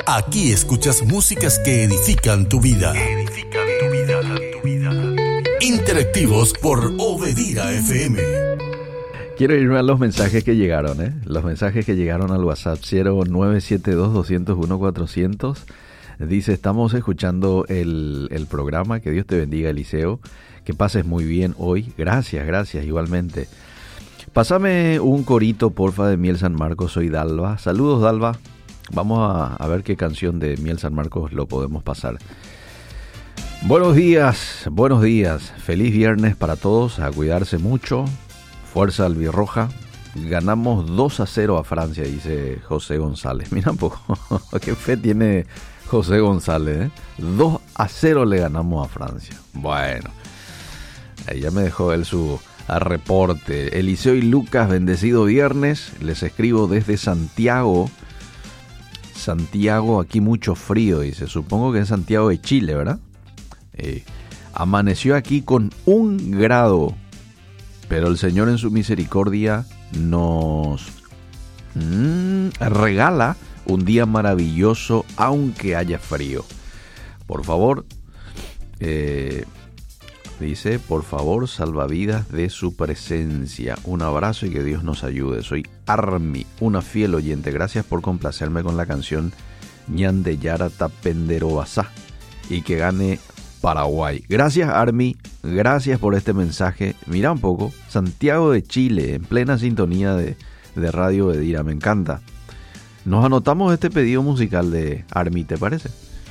Aquí escuchas músicas que edifican tu vida. Interactivos por Obedira FM. Quiero irme a los mensajes que llegaron, Los mensajes que llegaron al WhatsApp 0972-201-400. Dice, estamos escuchando el programa. Que Dios te bendiga, Eliseo. Que pases muy bien hoy. Gracias, igualmente. Pásame un corito, porfa, de Miel San Marcos. Soy Dalva. Saludos, Dalva. Vamos a ver qué canción de Miel San Marcos lo podemos pasar. Buenos días. Feliz viernes para todos. A cuidarse mucho. Fuerza albirroja. Ganamos 2-0 a Francia, dice José González. Mira un poco. Qué fe tiene José González, 2-0 le ganamos a Francia. Bueno. Ahí ya me dejó él su reporte. Eliseo y Lucas, bendecido viernes. Les escribo desde Santiago. Aquí mucho frío, dice. Supongo que en Santiago de Chile, ¿verdad? Amaneció aquí con 1 grado. Pero el Señor en su misericordia nos regala un día maravilloso, aunque haya frío. Por favor, dice, por favor, salvavidas de su presencia. Un abrazo y que Dios nos ayude. Soy Armi, una fiel oyente. Gracias por complacerme con la canción Ñande Yarata Penderobasá y que gane Paraguay. Gracias, Armi. Gracias por este mensaje. Mira un poco, Santiago de Chile, en plena sintonía de Radio Obedira. Me encanta. Nos anotamos este pedido musical de Armi, ¿te parece?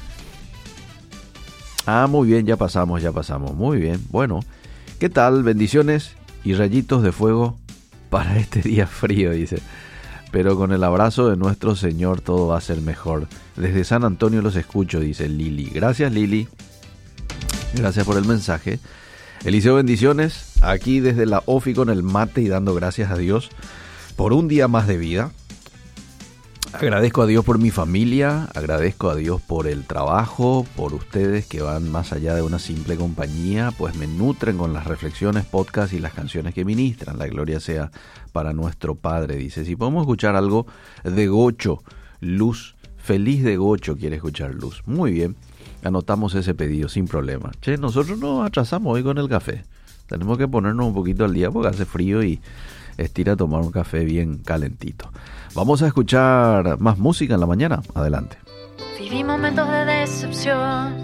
Muy bien, ya pasamos. Muy bien. Bueno, ¿qué tal? Bendiciones y rayitos de fuego para este día frío, dice. Pero con el abrazo de nuestro Señor todo va a ser mejor. Desde San Antonio los escucho, dice Lili. Gracias, Lili. Gracias por el mensaje. Eliseo, bendiciones. Aquí desde la OFI con el mate y dando gracias a Dios por un día más de vida. Agradezco a Dios por mi familia, agradezco a Dios por el trabajo, por ustedes que van más allá de una simple compañía, pues me nutren con las reflexiones, podcasts y las canciones que ministran. La gloria sea para nuestro Padre, dice. Si podemos escuchar algo de Gocho, Luz, feliz de Gocho quiere escuchar Luz. Muy bien, anotamos ese pedido sin problema. Che, nosotros nos atrasamos hoy con el café. Tenemos que ponernos un poquito al día porque hace frío y estira a tomar un café bien calentito. Vamos a escuchar más música en la mañana. Adelante. Viví momentos de decepción,